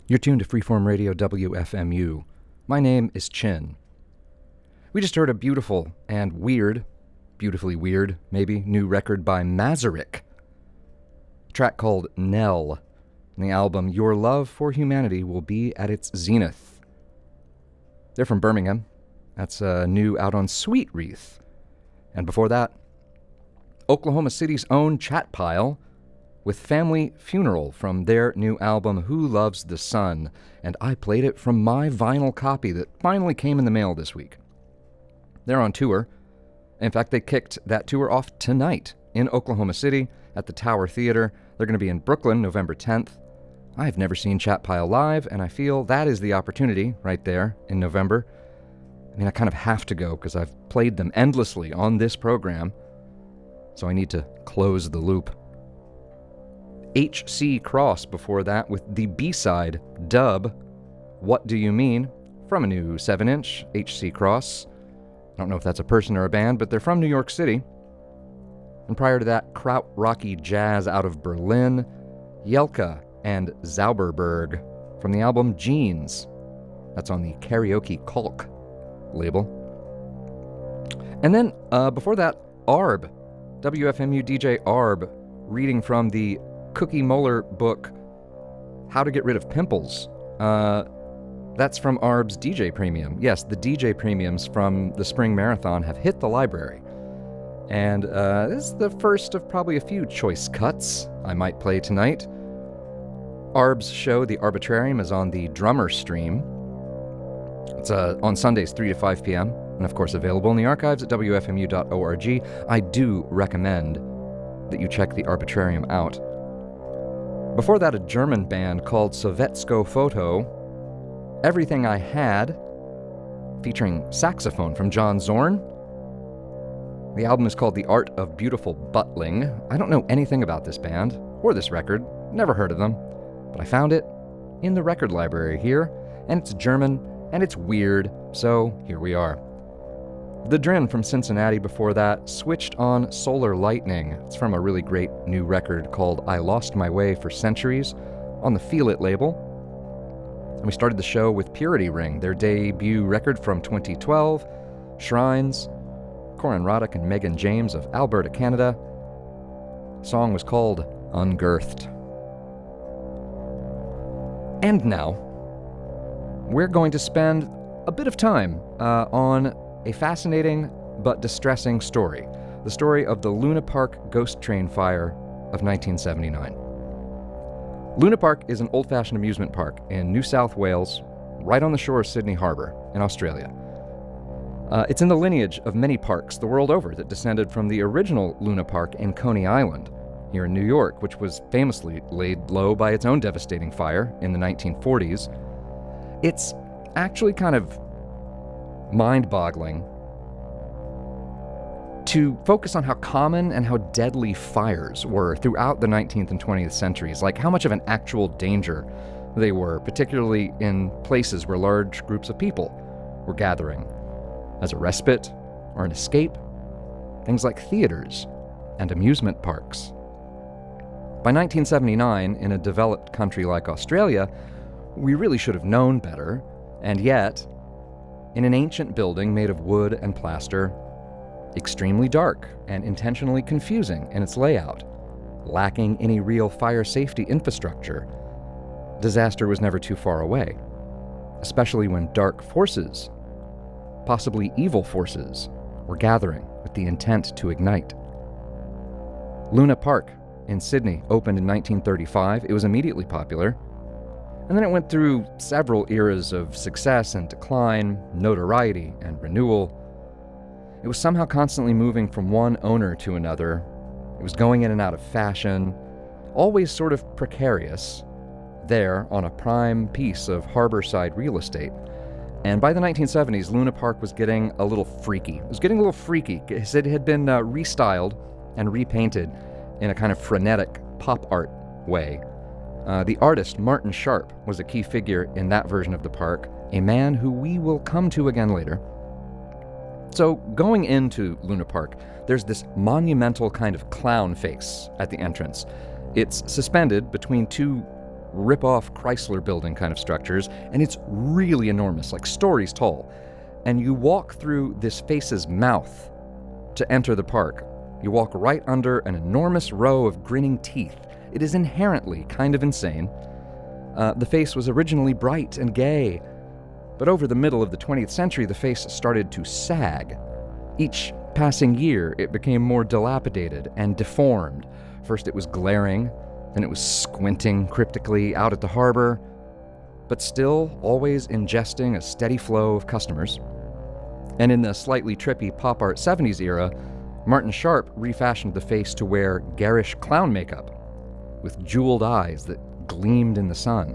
You're tuned to Freeform Radio WFMU. My name is Chin. We just heard a beautiful and beautifully weird, maybe, new record by Mazarick. A track called Nell, and the album Your Love for Humanity Will Be at Its Zenith. They're from Birmingham. That's new out on Sweet Wreath. And before that, Oklahoma City's own Chat Pile with Family Funeral from their new album, Who Loves the Sun, and I played it from my vinyl copy that finally came in the mail this week. They're on tour. In fact, they kicked that tour off tonight in Oklahoma City at the Tower Theater. They're going to be in Brooklyn November 10th. I've never seen Chat Pile live, and I feel that is the opportunity right there in November. I mean, I kind of have to go because I've played them endlessly on this program, so I need to close the loop. H.C. Cross before that with the B-side, Dub, What Do You Mean? From a new 7-inch, H.C. Cross. I don't know if that's a person or a band, but they're from New York City. And prior to that, Krautrocky Jazz out of Berlin, Jelka and Zauberberg from the album Jeans. That's on the Karaoke Kalk label. And then, before that, Arb, WFMU DJ Arb, reading from the Cookie Moeller book, How to Get Rid of Pimples. That's from Arb's DJ Premium. Yes, the DJ Premiums from the Spring Marathon have hit the library. And this is the first of probably a few choice cuts I might play tonight. Arb's show, The Arbitrarium, is on the Drummer stream. It's on Sundays, 3 to 5 p.m., and of course available in the archives at wfmu.org. I do recommend that you check The Arbitrarium out. Before that, a German band called Sovetsko Photo, Everything I Had, featuring saxophone from John Zorn. The album is called The Art of Beautiful Buttling. I don't know anything about this band, or this record, never heard of them, but I found it in the record library here, and it's German, and it's weird, so here we are. The Drin from Cincinnati before that switched on Solar Lightning. It's from a really great new record called I Lost My Way for Centuries on the Feel It label. And we started the show with Purity Ring, their debut record from 2012, Shrines, Corin Roddick and Megan James of Alberta, Canada. The song was called Ungirthed. And now, we're going to spend a bit of time on a fascinating but distressing story. The story of the Luna Park ghost train fire of 1979. Luna Park is an old-fashioned amusement park in New South Wales, right on the shore of Sydney Harbour in Australia. It's in the lineage of many parks the world over that descended from the original Luna Park in Coney Island, here in New York, which was famously laid low by its own devastating fire in the 1940s. It's actually kind of mind-boggling to focus on how common and how deadly fires were throughout the 19th and 20th centuries, like how much of an actual danger they were, particularly in places where large groups of people were gathering, as a respite or an escape, things like theaters and amusement parks. By 1979, in a developed country like Australia, we really should have known better, and yet, in an ancient building made of wood and plaster, extremely dark and intentionally confusing in its layout, lacking any real fire safety infrastructure, disaster was never too far away, especially when dark forces, possibly evil forces, were gathering with the intent to ignite. Luna Park in Sydney opened in 1935. It was immediately popular, and then it went through several eras of success and decline, notoriety and renewal. It was somehow constantly moving from one owner to another. It was going in and out of fashion, always sort of precarious, there on a prime piece of harborside real estate. And by the 1970s, Luna Park was getting a little freaky. It was getting a little freaky because it had been restyled and repainted in a kind of frenetic pop art way. The artist, Martin Sharp, was a key figure in that version of the park, a man who we will come to again later. So going into Luna Park, there's this monumental kind of clown face at the entrance. It's suspended between two rip-off Chrysler building kind of structures, and it's really enormous, like stories tall. And you walk through this face's mouth to enter the park. You walk right under an enormous row of grinning teeth. It is inherently kind of insane. The face was originally bright and gay, but over the middle of the 20th century, the face started to sag. Each passing year, it became more dilapidated and deformed. First it was glaring, then it was squinting cryptically out at the harbor, but still always ingesting a steady flow of customers. And in the slightly trippy pop art 70s era, Martin Sharp refashioned the face to wear garish clown makeup with jeweled eyes that gleamed in the sun.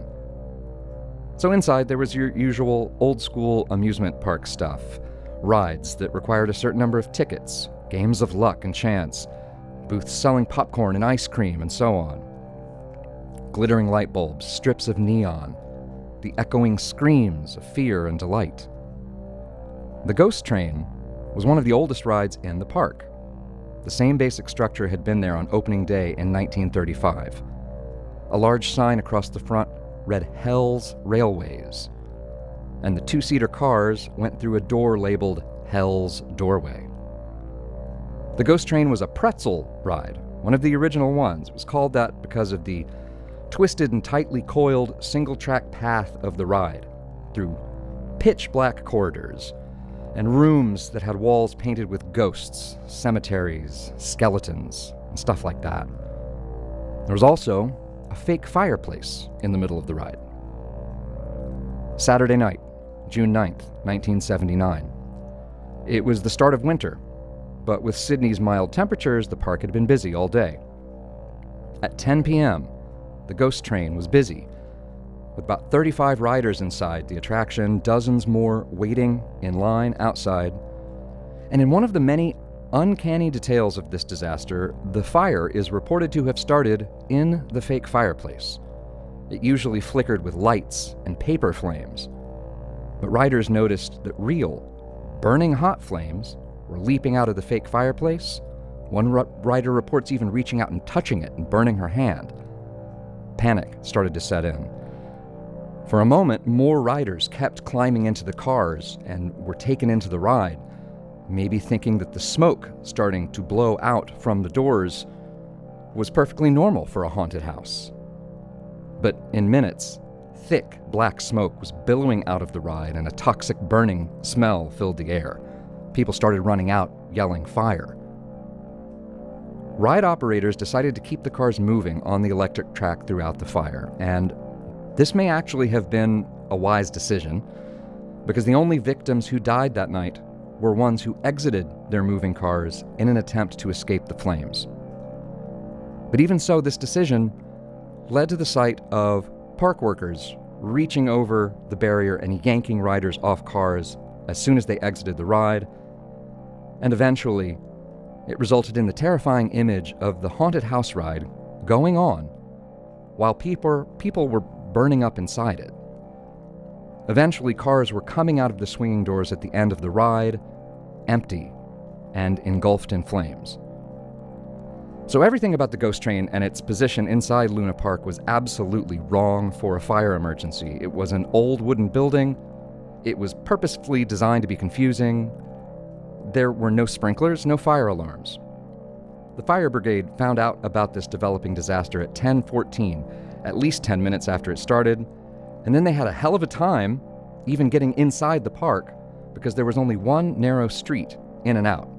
So inside there was your usual old-school amusement park stuff, rides that required a certain number of tickets, games of luck and chance, booths selling popcorn and ice cream, and so on. Glittering light bulbs, strips of neon, the echoing screams of fear and delight. The Ghost Train was one of the oldest rides in the park. The same basic structure had been there on opening day in 1935. A large sign across the front read Hell's Railways, and the two-seater cars went through a door labeled Hell's Doorway. The Ghost Train was a pretzel ride, one of the original ones. It was called that because of the twisted and tightly coiled single-track path of the ride through pitch-black corridors and rooms that had walls painted with ghosts, cemeteries, skeletons, and stuff like that. There was also a fake fireplace in the middle of the ride. Saturday night, June 9th, 1979. It was the start of winter, but with Sydney's mild temperatures, the park had been busy all day. At 10 p.m., the Ghost Train was busy, with about 35 riders inside the attraction, dozens more waiting in line outside. And in one of the many uncanny details of this disaster, the fire is reported to have started in the fake fireplace. It usually flickered with lights and paper flames, but riders noticed that real, burning hot flames were leaping out of the fake fireplace. One rider reports even reaching out and touching it and burning her hand. Panic started to set in. For a moment, more riders kept climbing into the cars and were taken into the ride, maybe thinking that the smoke starting to blow out from the doors was perfectly normal for a haunted house. But in minutes, thick black smoke was billowing out of the ride and a toxic burning smell filled the air. People started running out, yelling fire. Ride operators decided to keep the cars moving on the electric track throughout the fire, and this may actually have been a wise decision, because the only victims who died that night were ones who exited their moving cars in an attempt to escape the flames. But even so, this decision led to the sight of park workers reaching over the barrier and yanking riders off cars as soon as they exited the ride, and eventually it resulted in the terrifying image of the haunted house ride going on while people were burning up inside it. Eventually, cars were coming out of the swinging doors at the end of the ride, empty and engulfed in flames. So everything about the Ghost Train and its position inside Luna Park was absolutely wrong for a fire emergency. It was an old wooden building. It was purposefully designed to be confusing. There were no sprinklers, no fire alarms. The fire brigade found out about this developing disaster at 10:14, at least 10 minutes after it started, and then they had a hell of a time even getting inside the park because there was only one narrow street in and out.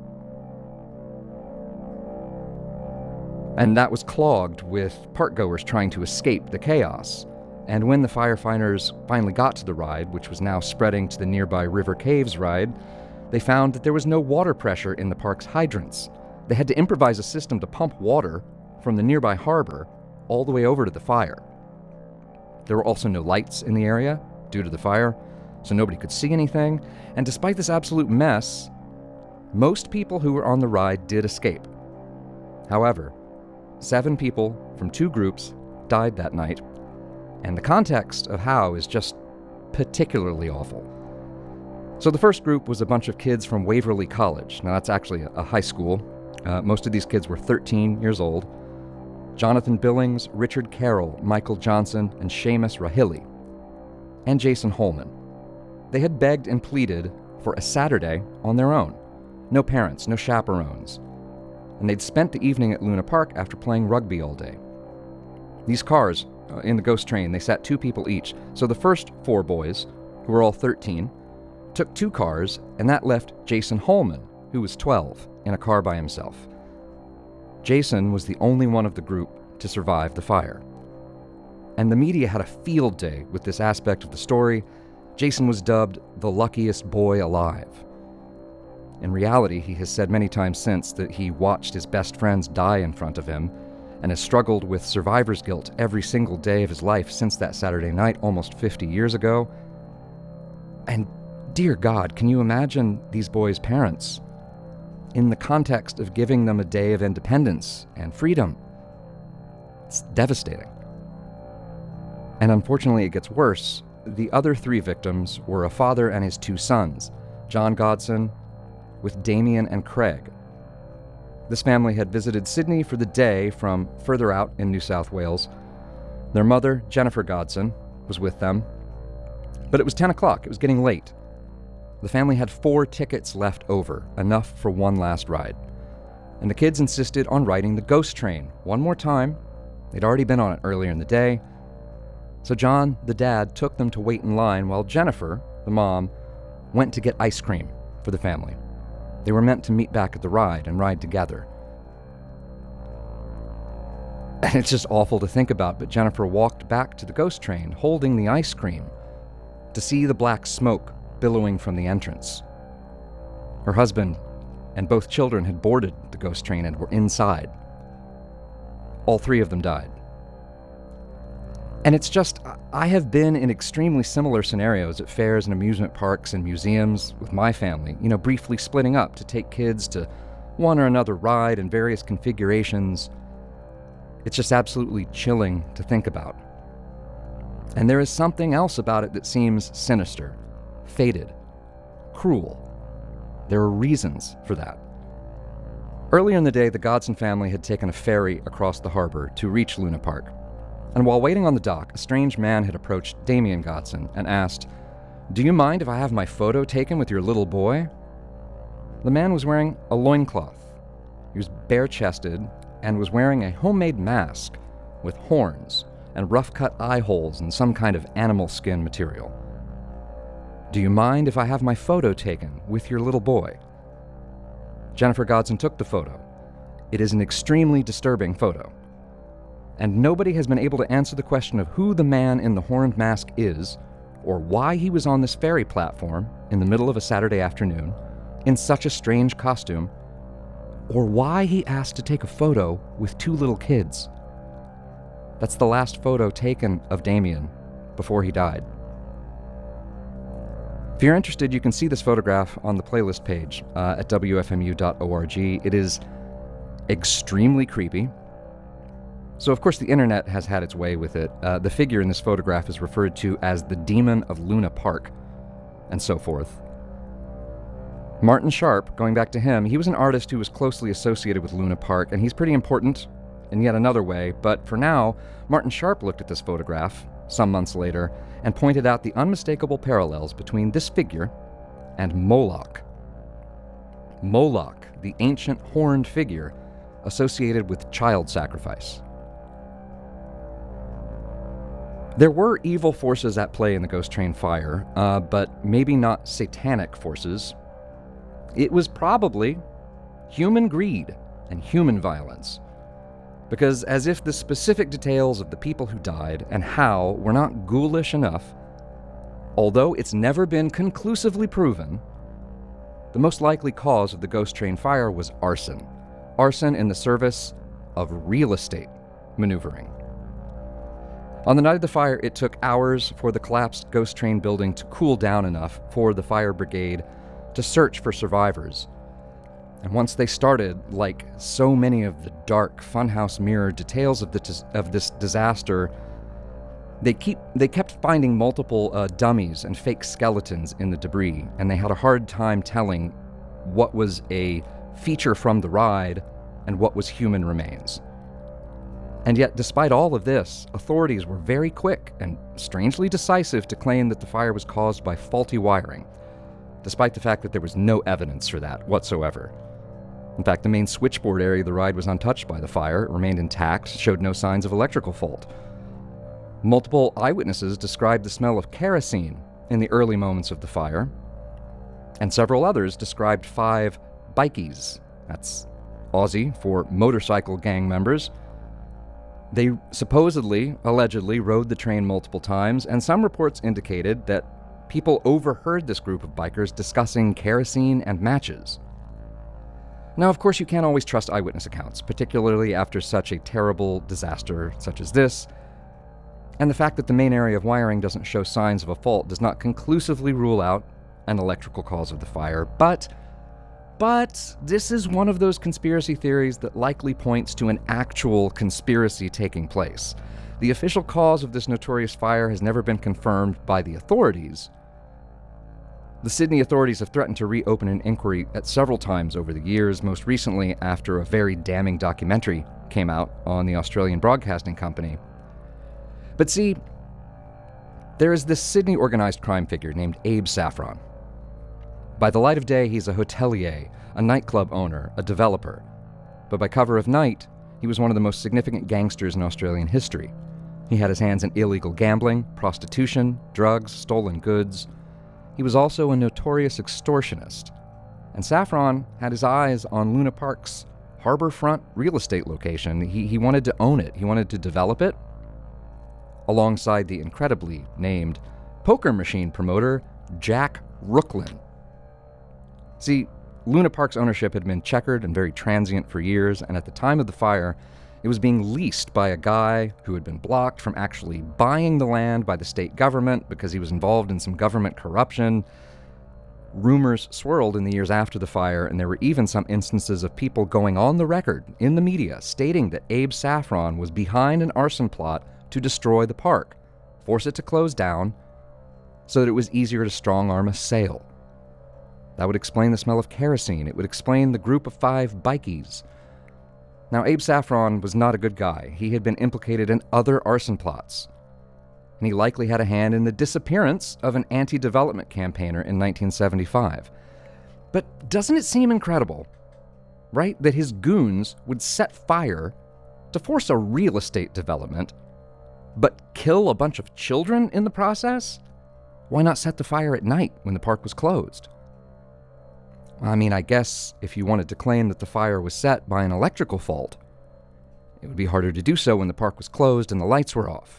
And that was clogged with parkgoers trying to escape the chaos. And when the firefighters finally got to the ride, which was now spreading to the nearby River Caves ride, they found that there was no water pressure in the park's hydrants. They had to improvise a system to pump water from the nearby harbor all the way over to the fire. There were also no lights in the area due to the fire, so nobody could see anything. And despite this absolute mess, most people who were on the ride did escape. However, 7 people from 2 groups died that night, and the context of how is just particularly awful. So the first group was a bunch of kids from Waverly College. Now that's actually a high school. Most of these kids were 13 years old. Jonathan Billings, Richard Carroll, Michael Johnson, and Seamus Rahilly, and Jason Holman. They had begged and pleaded for a Saturday on their own. No parents, no chaperones. And they'd spent the evening at Luna Park after playing rugby all day. These cars, in the ghost train, they sat 2 people each. So the first 4 boys, who were all 13, took 2 cars, and that left Jason Holman, who was 12, in a car by himself. Jason was the only one of the group to survive the fire. And the media had a field day with this aspect of the story. Jason was dubbed the luckiest boy alive. In reality, he has said many times since that he watched his best friends die in front of him and has struggled with survivor's guilt every single day of his life since that Saturday night almost 50 years ago. And dear God, can you imagine these boys' parents in the context of giving them a day of independence and freedom? It's devastating. And unfortunately, it gets worse. The other 3 victims were a father and his 2 sons, John Godson with Damien and Craig. This family had visited Sydney for the day from further out in New South Wales. Their mother, Jennifer Godson, was with them. But it was 10 o'clock. It was getting late. The family had 4 tickets left over, enough for one last ride. And the kids insisted on riding the ghost train one more time. They'd already been on it earlier in the day. So John, the dad, took them to wait in line while Jennifer, the mom, went to get ice cream for the family. They were meant to meet back at the ride and ride together. And it's just awful to think about, but Jennifer walked back to the ghost train holding the ice cream to see the black smoke billowing from the entrance. Her husband and both children had boarded the ghost train and were inside. All 3 of them died. And it's just, I have been in extremely similar scenarios at fairs and amusement parks and museums with my family, briefly splitting up to take kids to one or another ride in various configurations. It's just absolutely chilling to think about. And there is something else about it that seems sinister, fated, cruel. There are reasons for that. Earlier in the day, the Godson family had taken a ferry across the harbor to reach Luna Park. And while waiting on the dock, a strange man had approached Damien Godson and asked, "Do you mind if I have my photo taken with your little boy?" The man was wearing a loincloth. He was bare-chested and was wearing a homemade mask with horns and rough-cut eye holes in some kind of animal skin material. "Do you mind if I have my photo taken with your little boy?" Jennifer Godson took the photo. It is an extremely disturbing photo. And nobody has been able to answer the question of who the man in the horned mask is, or why he was on this ferry platform in the middle of a Saturday afternoon in such a strange costume, or why he asked to take a photo with 2 little kids. That's the last photo taken of Damien before he died. If you're interested, you can see this photograph on the playlist page at wfmu.org. It is extremely creepy. So, of course, the internet has had its way with it. The figure in this photograph is referred to as the Demon of Luna Park, and so forth. Martin Sharp, going back to him, he was an artist who was closely associated with Luna Park, and he's pretty important in yet another way. But for now, Martin Sharp looked at this photograph some months later and pointed out the unmistakable parallels between this figure and Moloch. Moloch, the ancient horned figure associated with child sacrifice. There were evil forces at play in the Ghost Train fire, but maybe not satanic forces. It was probably human greed and human violence. Because as if the specific details of the people who died and how were not ghoulish enough, although it's never been conclusively proven, the most likely cause of the Ghost Train fire was arson. Arson in the service of real estate maneuvering. On the night of the fire, it took hours for the collapsed Ghost Train building to cool down enough for the fire brigade to search for survivors. And once they started, like so many of the dark funhouse mirror details of this disaster, they kept finding multiple dummies and fake skeletons in the debris, and they had a hard time telling what was a feature from the ride and what was human remains. And yet, despite all of this, authorities were very quick and strangely decisive to claim that the fire was caused by faulty wiring, despite the fact that there was no evidence for that whatsoever. In fact, the main switchboard area of the ride was untouched by the fire, it remained intact, showed no signs of electrical fault. Multiple eyewitnesses described the smell of kerosene in the early moments of the fire, and several others described 5 bikies, that's Aussie for motorcycle gang members. They supposedly, allegedly, rode the train multiple times, and some reports indicated that people overheard this group of bikers discussing kerosene and matches. Now, of course, you can't always trust eyewitness accounts, particularly after such a terrible disaster such as this, and the fact that the main area of wiring doesn't show signs of a fault does not conclusively rule out an electrical cause of the fire, but this is one of those conspiracy theories that likely points to an actual conspiracy taking place. The official cause of this notorious fire has never been confirmed by the authorities. The Sydney authorities have threatened to reopen an inquiry at several times over the years, most recently after a very damning documentary came out on the Australian Broadcasting Company. But see, there is this Sydney organized crime figure named Abe Saffron. By the light of day, he's a hotelier, a nightclub owner, a developer. But by cover of night, he was one of the most significant gangsters in Australian history. He had his hands in illegal gambling, prostitution, drugs, stolen goods. He was also a notorious extortionist. And Saffron had his eyes on Luna Park's harborfront real estate location. He wanted to own it. He wanted to develop it, alongside the incredibly named poker machine promoter Jack Rooklyn. See, Luna Park's ownership had been checkered and very transient for years, and at the time of the fire, it was being leased by a guy who had been blocked from actually buying the land by the state government because he was involved in some government corruption. Rumors swirled in the years after the fire, and there were even some instances of people going on the record in the media stating that Abe Saffron was behind an arson plot to destroy the park, force it to close down, so that it was easier to strong-arm a sale. That would explain the smell of kerosene. It would explain the group of 5 bikies. Now, Abe Saffron was not a good guy. He had been implicated in other arson plots, and he likely had a hand in the disappearance of an anti-development campaigner in 1975. But doesn't it seem incredible, right, that his goons would set fire to force a real estate development, but kill a bunch of children in the process? Why not set the fire at night when the park was closed? I mean, I guess if you wanted to claim that the fire was set by an electrical fault, it would be harder to do so when the park was closed and the lights were off.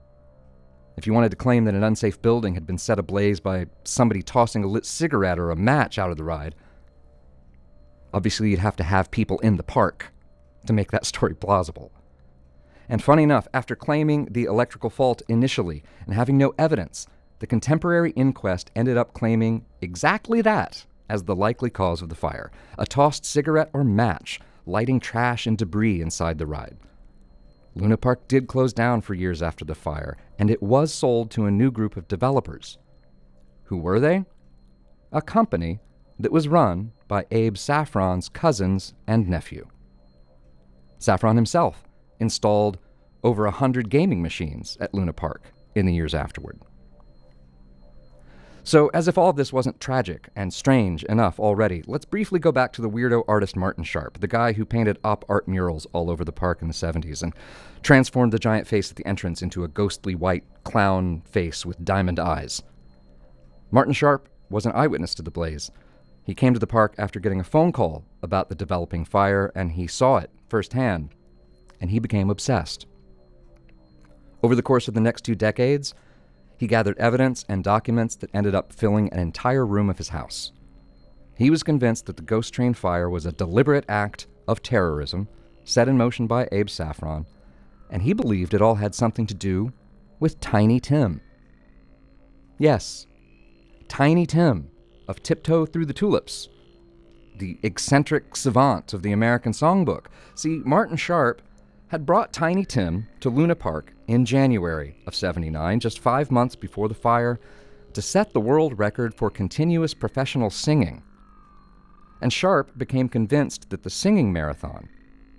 If you wanted to claim that an unsafe building had been set ablaze by somebody tossing a lit cigarette or a match out of the ride, obviously you'd have to have people in the park to make that story plausible. And funny enough, after claiming the electrical fault initially and having no evidence, the contemporary inquest ended up claiming exactly that as the likely cause of the fire: a tossed cigarette or match lighting trash and debris inside the ride. Luna Park did close down for years after the fire, and it was sold to a new group of developers. Who were they? A company that was run by Abe Saffron's cousins and nephew. Saffron himself installed over 100 gaming machines at Luna Park in the years afterward. So, as if all of this wasn't tragic and strange enough already, let's briefly go back to the weirdo artist Martin Sharp, the guy who painted op art murals all over the park in the 70s and transformed the giant face at the entrance into a ghostly white clown face with diamond eyes. Martin Sharp was an eyewitness to the blaze. He came to the park after getting a phone call about the developing fire, and he saw it firsthand, and he became obsessed. Over the course of the next 2 decades, he gathered evidence and documents that ended up filling an entire room of his house. He was convinced that the Ghost Train fire was a deliberate act of terrorism set in motion by Abe Saffron, and he believed it all had something to do with Tiny Tim. Yes, Tiny Tim of Tiptoe Through the Tulips, the eccentric savant of the American Songbook. See, Martin Sharp had brought Tiny Tim to Luna Park in January of '79, just 5 months before the fire, to set the world record for continuous professional singing. And Sharp became convinced that the singing marathon,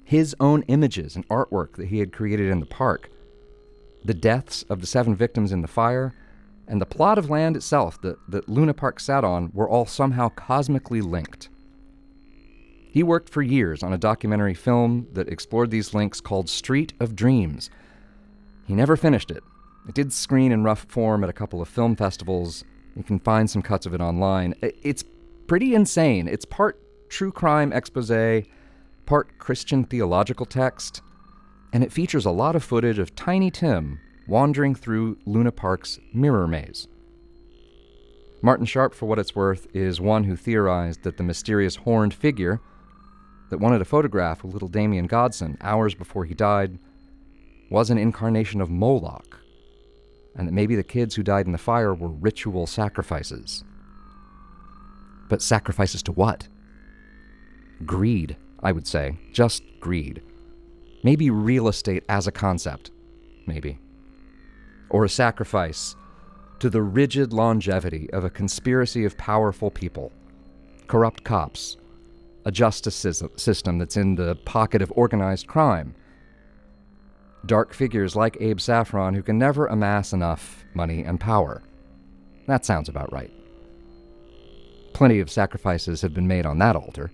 his own images and artwork that he had created in the park, the deaths of the 7 victims in the fire, and the plot of land itself that Luna Park sat on were all somehow cosmically linked. He worked for years on a documentary film that explored these links called Street of Dreams. He never finished it. It did screen in rough form at a couple of film festivals. You can find some cuts of it online. It's pretty insane. It's part true crime expose, part Christian theological text, and it features a lot of footage of Tiny Tim wandering through Luna Park's mirror maze. Martin Sharp, for what it's worth, is one who theorized that the mysterious horned figure that wanted a photograph of little Damien Godson hours before he died was an incarnation of Moloch, and that maybe the kids who died in the fire were ritual sacrifices. But sacrifices to what? Greed, I would say. Just greed. Maybe real estate as a concept. Maybe. Or a sacrifice to the rigid longevity of a conspiracy of powerful people, corrupt cops, a justice system that's in the pocket of organized crime, dark figures like Abe Saffron who can never amass enough money and power. That sounds about right. Plenty of sacrifices have been made on that altar.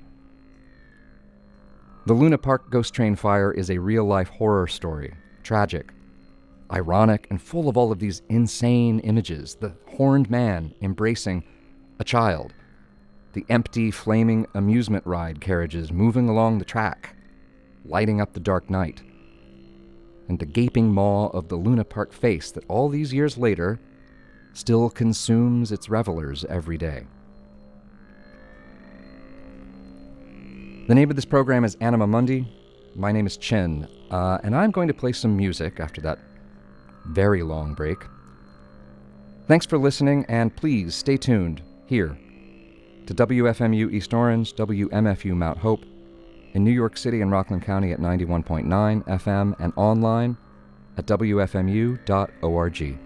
The Luna Park Ghost Train fire is a real-life horror story, tragic, ironic, and full of all of these insane images. The horned man embracing a child, the empty, flaming amusement ride carriages moving along the track, lighting up the dark night, and the gaping maw of the Luna Park face that all these years later still consumes its revelers every day. The name of this program is Anima Mundi. My name is Chin, and I'm going to play some music after that very long break. Thanks for listening, and please stay tuned here to WFMU East Orange, WMFU Mount Hope, in New York City and Rockland County at 91.9 FM, and online at WFMU.org.